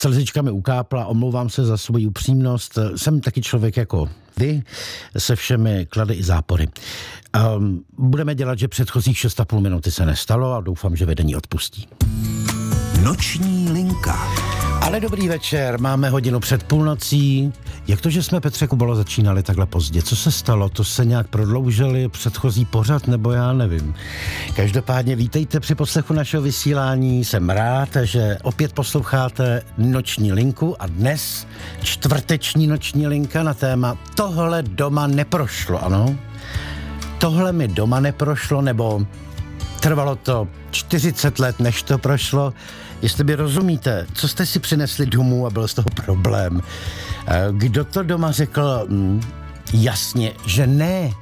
Slzička mi ukápla, omlouvám se za svoji upřímnost. Jsem taky člověk jako vy, se všemi klady i zápory. Budeme dělat, že předchozích 6,5 minuty se nestalo a doufám, že vedení odpustí. Noční linka. Ale dobrý večer, máme hodinu před půlnocí. Jak to, že jsme, Petře Kubalo, začínali takhle pozdě? Co se stalo? To se nějak prodloužili předchozí pořad, nebo já nevím. Každopádně vítejte při poslechu našeho vysílání. Jsem rád, že opět posloucháte Noční linku a dnes čtvrteční Noční linka na téma Tohle doma neprošlo, ano? Tohle mi doma neprošlo, nebo trvalo to 40 let, než to prošlo. Jestli by rozumíte, co jste si přinesli domů a byl z toho problém. Kdo to doma řekl jasně, že ne?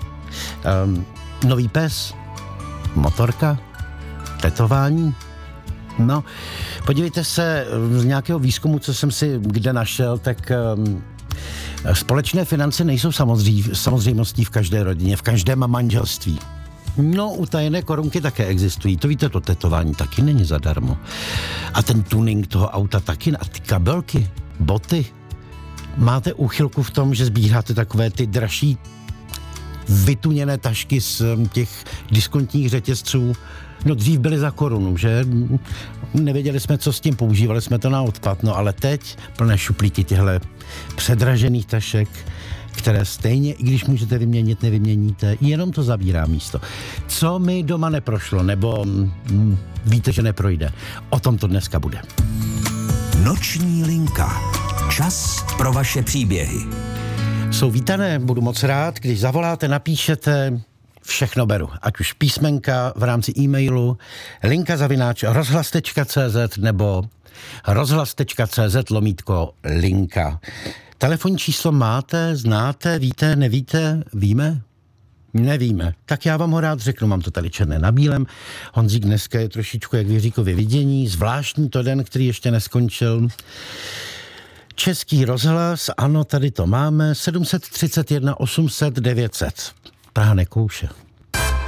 Nový pes? Motorka? Tetování? No, podívejte se, z nějakého výzkumu, co jsem si kde našel, tak společné finance nejsou samozřejmostí v každé rodině, v každém manželství. No, utajené korunky také existují. To víte, to tetování taky není zadarmo. A ten tuning toho auta taky. A ty kabelky, boty. Máte úchylku v tom, že sbíráte takové ty dražší vytuněné tašky z těch diskontních řetězců. No, dřív byly za korunu, že? Nevěděli jsme, co s tím, používali jsme to na odpad. No, ale teď plné šuplíky těchto předražených tašek, které stejně, i když můžete vyměnit, nevyměníte, jenom to zabírá místo. Co mi doma neprošlo, nebo víte, že neprojde? O tom to dneska bude. Noční linka. Čas pro vaše příběhy. Jsou vítané, budu moc rád, když zavoláte, napíšete, všechno beru. Ať už písmenka v rámci e-mailu, linka@rozhlas.cz nebo rozhlas.cz/linka. Telefonní číslo máte, znáte, víte, nevíte, víme? Nevíme. Tak já vám ho rád řeknu, mám to tady černé na bílém. Honzík dneska je trošičku jak v Jiříkově vidění, zvláštní to den, který ještě neskončil. Český rozhlas, ano, tady to máme, 731 800 900. Praha nekouše.